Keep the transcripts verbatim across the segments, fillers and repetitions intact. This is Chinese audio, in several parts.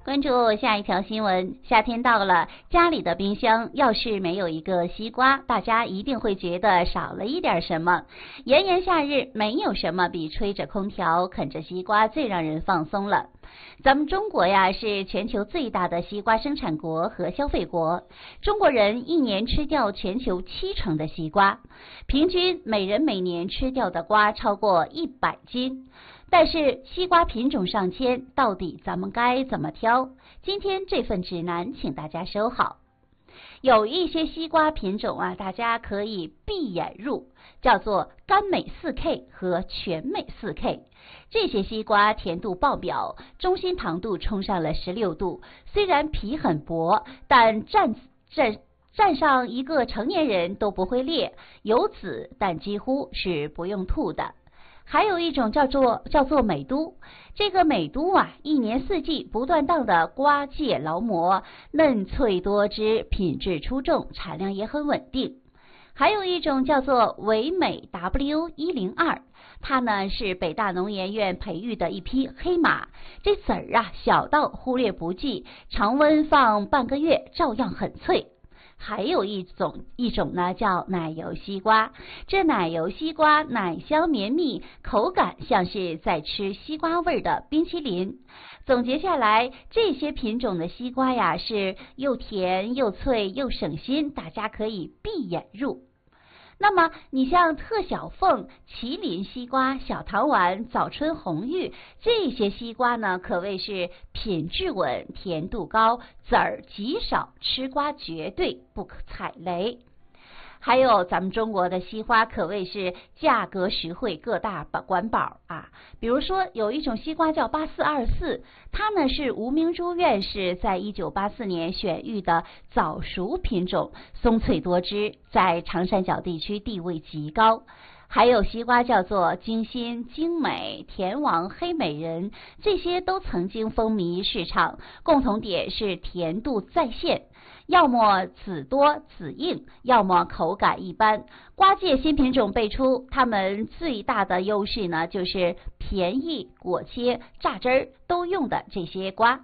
关注下一条新闻，夏天到了，家里的冰箱要是没有一个西瓜，大家一定会觉得少了一点什么。炎炎夏日，没有什么比吹着空调啃着西瓜最让人放松了。咱们中国呀是全球最大的西瓜生产国和消费国，中国人一年吃掉全球七成的西瓜，平均每人每年吃掉的瓜超过一百斤。但是西瓜品种上千，到底咱们该怎么挑？今天这份指南请大家收好。有一些西瓜品种啊，大家可以闭眼入，叫做甘美 四 K 和全美 四 K。这些西瓜甜度爆表，中心糖度冲上了十六度，虽然皮很薄，但蘸蘸蘸上一个成年人都不会裂，有籽但几乎是不用吐的。还有一种叫做叫做美都，这个美都啊，一年四季不断档的瓜界劳磨，嫩脆多汁，品质出众，产量也很稳定。还有一种叫做唯美 W 一零二，它呢是北大农研院培育的一批黑马，这籽儿啊小到忽略不计，常温放半个月照样很脆。还有一种一种呢叫奶油西瓜，这奶油西瓜奶香绵密，口感像是在吃西瓜味的冰淇淋。总结下来，这些品种的西瓜呀是又甜又脆又省心，大家可以闭眼入。那么你像特小凤、麒麟西瓜、小糖丸、早春红玉这些西瓜呢，可谓是品质稳、甜度高，籽儿极少，吃瓜绝对不可踩雷。还有咱们中国的西瓜可谓是价格实惠，各大管饱啊。比如说有一种西瓜叫八四二四，它呢是吴明珠院士在一九八四年选育的早熟品种，松脆多汁，在长三角地区地位极高。还有西瓜叫做精心、精美、甜王、黑美人，这些都曾经风靡市场，共同点是甜度在线，要么籽多籽硬，要么口感一般。瓜界新品种辈出，它们最大的优势呢，就是便宜、果切、榨汁儿都用的这些瓜。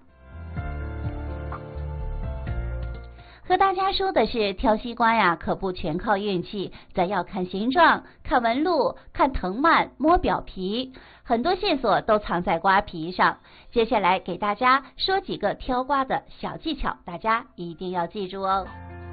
和大家说的是，挑西瓜呀，可不全靠运气，咱要看形状、看纹路、看藤蔓、摸表皮，很多线索都藏在瓜皮上。接下来给大家说几个挑瓜的小技巧，大家一定要记住哦。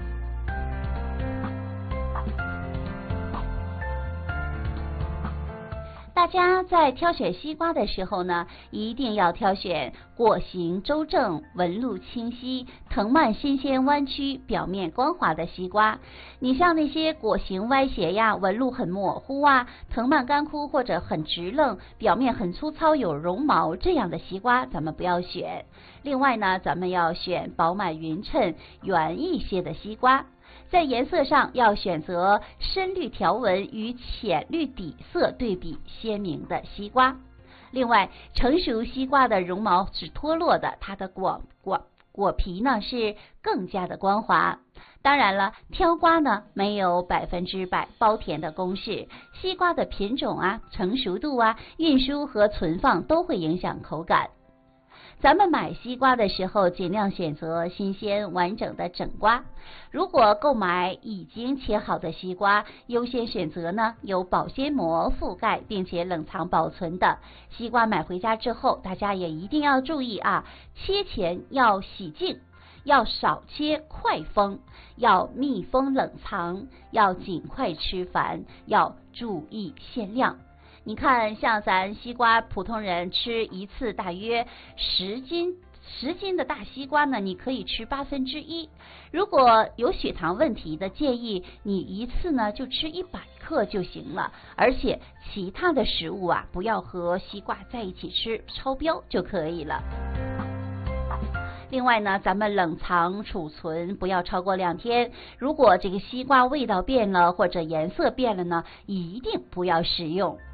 大家在挑选西瓜的时候呢，一定要挑选果形周正、纹路清晰、藤蔓新鲜弯曲、表面光滑的西瓜。你像那些果形歪斜呀、纹路很模糊啊、藤蔓干枯或者很直愣、表面很粗糙有绒毛这样的西瓜，咱们不要选。另外呢，咱们要选饱满匀称、圆一些的西瓜。在颜色上要选择深绿条纹与浅绿底色对比鲜明的西瓜。另外，成熟西瓜的绒毛是脱落的，它的果果果皮呢是更加的光滑。当然了，挑瓜呢没有百分之百包甜的公式，西瓜的品种啊、成熟度啊、运输和存放都会影响口感。咱们买西瓜的时候，尽量选择新鲜完整的整瓜。如果购买已经切好的西瓜，优先选择呢有保鲜膜覆盖并且冷藏保存的西瓜。买回家之后，大家也一定要注意啊，切前要洗净，要少切快封，要密封冷藏，要尽快吃完，要注意限量。你看，像咱西瓜，普通人吃一次大约十斤，十斤的大西瓜呢，你可以吃八分之一。如果有血糖问题的，建议你一次呢就吃一百克就行了。而且其他的食物啊，不要和西瓜在一起吃，超标就可以了。另外呢，咱们冷藏储存不要超过两天。如果这个西瓜味道变了或者颜色变了呢，一定不要食用。